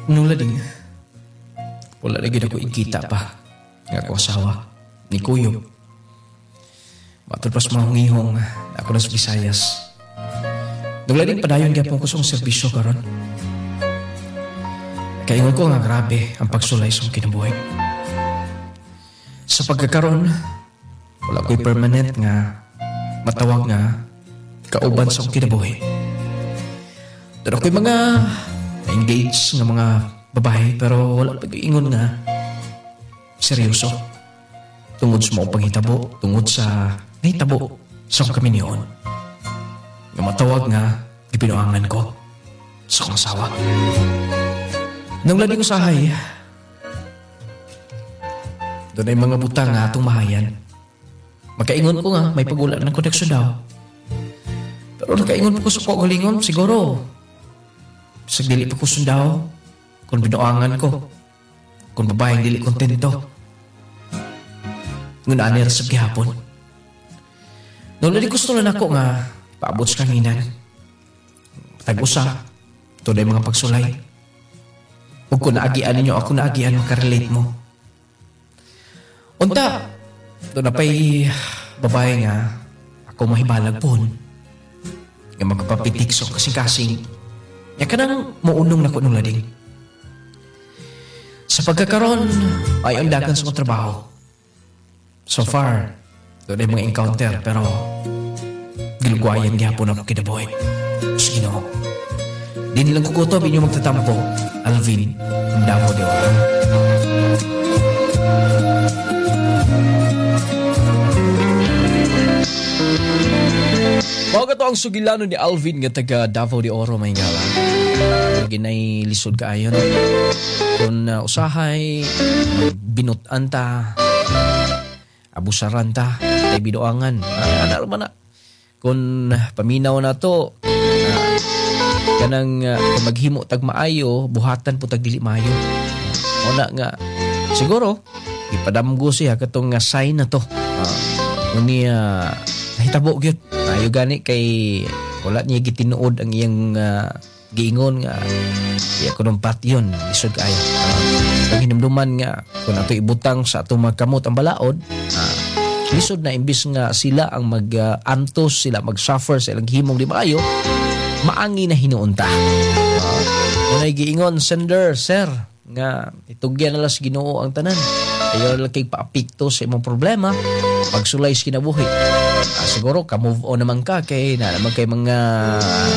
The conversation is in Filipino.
Nung lading, wala lagi na ko ikita pa. Nga ko asawa, ni Kuyo. Matulpas mahungihong ako na sa Visayas. Nung lading padayon gyapon ko sa serbisyo karon. Kaingon ko nga grabe ang pagsulay sa kinabuhi. Sa pagkakaroon, wala ko'y permanent nga matawag nga kauban sa kinabuhi. Pero ako'y mga engaged nga mga babae pero wala pag-iingon nga seryoso. Tungod sa mga panghitabo, tungod sa nahitabo sa kami niyon. Nga matawag nga ipinuangan ko sa kong asawa. Nang ladi ko sahay, doon ay mga butang nga atong mahayan. Magkaingon ko nga may pagulan ng koneksyon daw. Pero nakaingon ko sa kogalingon, siguro sa dili pa ko sundaw kung binuangan ko, kung babaeng dili kontento. Ngun anir sa gihapon. Nung ladi gusto lang ako nga paabot sa kanginan. Tag-usa, doon ay mga pagsulay. Huwag ko naagian ninyo, ako naagian makarelate mo. Unta, doon na pa'y babae nga, ako mahibalag po. Nga magpapitik so kasing-kasing. Nga ka nang maunong na ko nung lading. Sa pagkakaroon, ay ang dagan sa kong trabaho. So far, doon ay mga encounter, pero gilugwayan gihapon ako kinabuhi. Sige no. Di nilang kukutob inyong magtatampo, Alvin, Davao de Oro. Mga to ang sugilano ni Alvin nga taga Davao de Oro, may ngala. Ginay lisod kaayon. Kung usahay, binutan ta, abusaran ta, tay bidoangan. Ano ba na? Kung paminaw na to, kanang maghimo tag maayo, buhatan po tag dili maayo. Una nga, siguro, ipadamgo siya katong sign na to. Kuni, nahitabo gyud. Ayo gani kay wala niya gitinuod ang iyang giingon nga iya ko nung patyon lisod kaayo. Ang hinumduman nga kung ato ibutang sa ato magkamot ang balaod, lisod na imbis nga sila ang mag-antos, sila mag-suffer sa ilang himong di maayo, maangi na hinuunta. Unay giingon, sender, sir, nga itugyan na las Ginoo ang tanan. Ayaw na lang kay paapikto sa imong problema, pagsulay sa kinabuhi. Siguro, ka-move on naman ka kay na naman kay mga